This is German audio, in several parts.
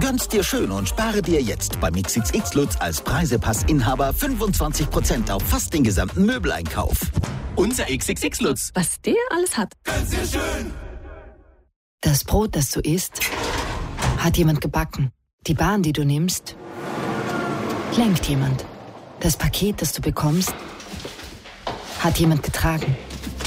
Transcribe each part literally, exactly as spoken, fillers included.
Gönn's dir schön und spare dir jetzt beim X X X Lutz als Preisepass-Inhaber fünfundzwanzig Prozent auf fast den gesamten Möbeleinkauf. Unser X X X Lutz. Was der alles hat. Gönn's dir schön. Das Brot, das du isst, hat jemand gebacken. Die Bahn, die du nimmst, lenkt jemand. Das Paket, das du bekommst, hat jemand getragen.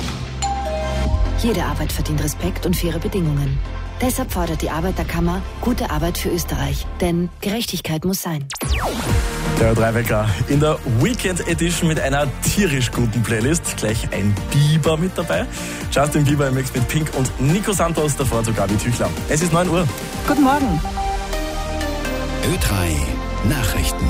Jede Arbeit verdient Respekt und faire Bedingungen. Deshalb fordert die Arbeiterkammer gute Arbeit für Österreich. Denn Gerechtigkeit muss sein. Der Ö drei Wecker in der Weekend Edition mit einer tierisch guten Playlist. Gleich ein Biber mit dabei. Justin Bieber im Mix mit Pink und Nico Santos, davor zu Gabi Tüchler. Es ist neun Uhr. Guten Morgen. Ö drei Nachrichten.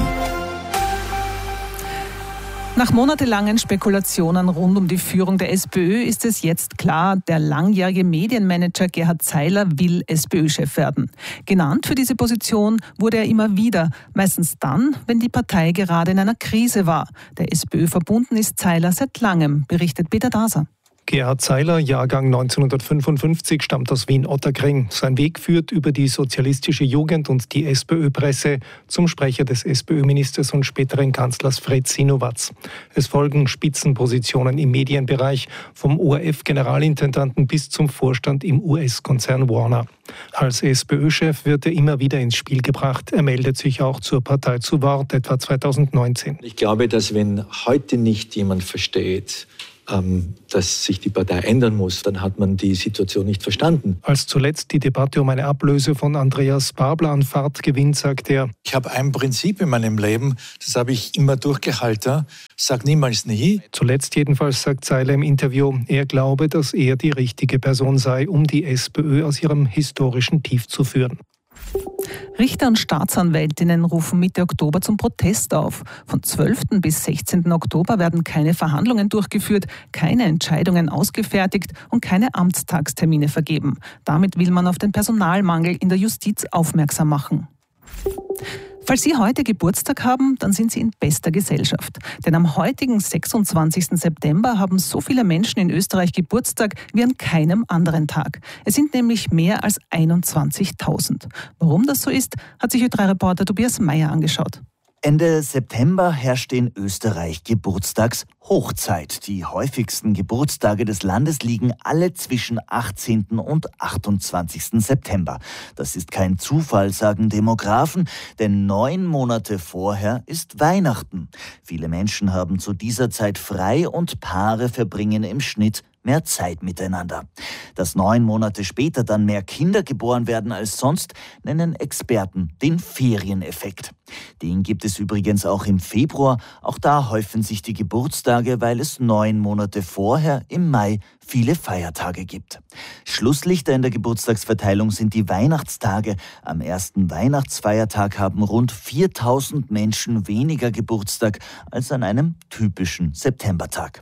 Nach monatelangen Spekulationen rund um die Führung der SPÖ ist es jetzt klar, der langjährige Medienmanager Gerhard Zeiler will SPÖ-Chef werden. Genannt für diese Position wurde er immer wieder, meistens dann, wenn die Partei gerade in einer Krise war. Der SPÖ verbunden ist Zeiler seit langem, berichtet Peter Daser. Gerhard Zeiler, Jahrgang neunzehnhundertfünfundfünfzig, stammt aus Wien-Ottakring. Sein Weg führt über die sozialistische Jugend und die SPÖ-Presse zum Sprecher des SPÖ-Ministers und späteren Kanzlers Fred Sinowatz. Es folgen Spitzenpositionen im Medienbereich, vom O R F-Generalintendanten bis zum Vorstand im U S-Konzern Warner. Als SPÖ-Chef wird er immer wieder ins Spiel gebracht. Er meldet sich auch zur Partei zu Wort, etwa zweitausendneunzehn. Ich glaube, dass wenn heute nicht jemand versteht, dass sich die Partei ändern muss, dann hat man die Situation nicht verstanden. Als zuletzt die Debatte um eine Ablöse von Andreas Babler an Fahrt gewinnt, sagt er: Ich habe ein Prinzip in meinem Leben, das habe ich immer durchgehalten. Sag niemals nie. Zuletzt jedenfalls sagt Zeiler im Interview, er glaube, dass er die richtige Person sei, um die SPÖ aus ihrem historischen Tief zu führen. Richter und Staatsanwältinnen rufen Mitte Oktober zum Protest auf. Von zwölften bis sechzehnten Oktober werden keine Verhandlungen durchgeführt, keine Entscheidungen ausgefertigt und keine Amtstagstermine vergeben. Damit will man auf den Personalmangel in der Justiz aufmerksam machen. Falls Sie heute Geburtstag haben, dann sind Sie in bester Gesellschaft. Denn am heutigen sechsundzwanzigsten September haben so viele Menschen in Österreich Geburtstag wie an keinem anderen Tag. Es sind nämlich mehr als einundzwanzigtausend. Warum das so ist, hat sich Ö drei Reporter Tobias Meyer angeschaut. Ende September herrschte in Österreich Geburtstagshochzeit. Die häufigsten Geburtstage des Landes liegen alle zwischen achtzehnten und achtundzwanzigsten September. Das ist kein Zufall, sagen Demografen, denn neun Monate vorher ist Weihnachten. Viele Menschen haben zu dieser Zeit frei und Paare verbringen im Schnitt mehr Zeit miteinander. Dass neun Monate später dann mehr Kinder geboren werden als sonst, nennen Experten den Ferieneffekt. Den gibt es übrigens auch im Februar. Auch da häufen sich die Geburtstage, weil es neun Monate vorher im Mai viele Feiertage gibt. Schlusslichter in der Geburtstagsverteilung sind die Weihnachtstage. Am ersten Weihnachtsfeiertag haben rund viertausend Menschen weniger Geburtstag als an einem typischen Septembertag.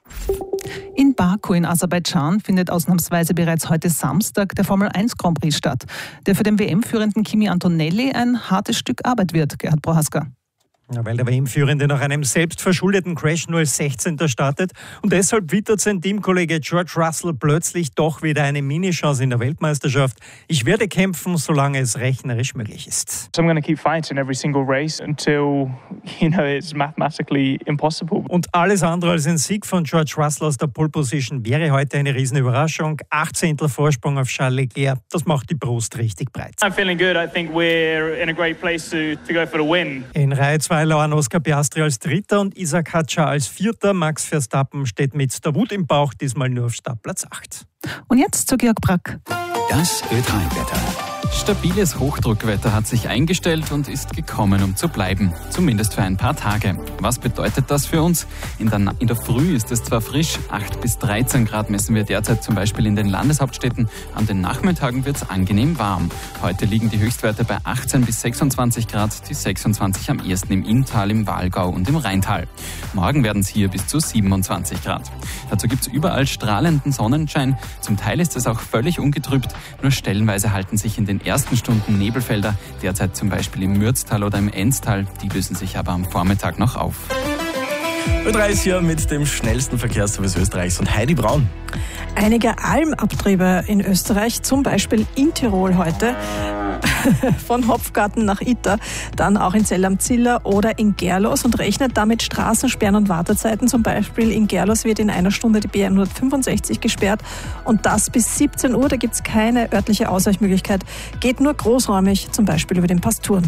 In Baku in Aserbaidschan findet ausnahmsweise bereits heute Samstag der Formel eins Grand Prix statt, der für den W M-führenden Kimi Antonelli ein hartes Stück Arbeit wird, Gerhard Prohaska. Ja, weil der W M-Führende nach einem selbstverschuldeten Crash nur als sechzehnter startet und deshalb wittert sein Teamkollege George Russell plötzlich doch wieder eine Mini-Chance in der Weltmeisterschaft. Ich werde kämpfen, solange es rechnerisch möglich ist. So I'm going to keep fighting every single race until, you know, it's mathematically impossible. Und alles andere als ein Sieg von George Russell aus der Pole Position wäre heute eine Riesenüberraschung. achtzehntel Vorsprung auf Charles Leclerc, das macht die Brust richtig breit. I'm feeling good. I think we're in a great place to, to go for the win. In Reihe zwei lauern Oscar Piastri als Dritter und Isaac Hadjar als Vierter. Max Verstappen steht mit der Wut im Bauch diesmal nur auf Startplatz acht. Und jetzt zu Georg Brack. Das Ö drei Wetter. Stabiles Hochdruckwetter hat sich eingestellt und ist gekommen, um zu bleiben. Zumindest für ein paar Tage. Was bedeutet das für uns? In der, in der Früh ist es zwar frisch, acht bis dreizehn Grad messen wir derzeit zum Beispiel in den Landeshauptstädten. An den Nachmittagen wird es angenehm warm. Heute liegen die Höchstwerte bei achtzehn bis sechsundzwanzig Grad, die sechsundzwanzig am ehesten im Inntal, im Walgau und im Rheintal. Morgen werden es hier bis zu siebenundzwanzig Grad. Dazu gibt es überall strahlenden Sonnenschein. Zum Teil ist es auch völlig ungetrübt, nur stellenweise halten sich in den ersten Stunden Nebelfelder, derzeit zum Beispiel im Mürztal oder im Enztal, die lösen sich aber am Vormittag noch auf. Ö drei ist hier mit dem schnellsten Verkehrsservice Österreichs und Heidi Braun. Einige Almabtriebe in Österreich, zum Beispiel in Tirol heute, von Hopfgarten nach Itter, dann auch in Zell am Ziller oder in Gerlos und rechnet damit Straßensperren und Wartezeiten. Zum Beispiel in Gerlos wird in einer Stunde die B hundertfünfundsechzig gesperrt und das bis siebzehn Uhr. Da gibt es keine örtliche Ausweichmöglichkeit. Geht nur großräumig, zum Beispiel über den Pass-Turm.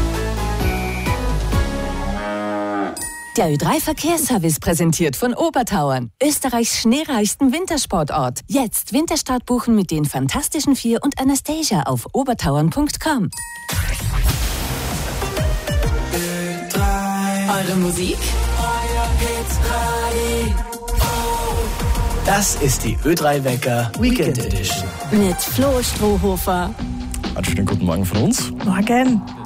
Der Ö drei Verkehrsservice präsentiert von Obertauern, Österreichs schneereichsten Wintersportort. Jetzt Winterstart buchen mit den Fantastischen Vier und Anastasia auf obertauern punkt com. Eure Musik, euer Hit-Radio. Das ist die Ö drei Wecker Weekend Edition. Mit Flo Strohhofer. Einen schönen guten Morgen von uns. Morgen.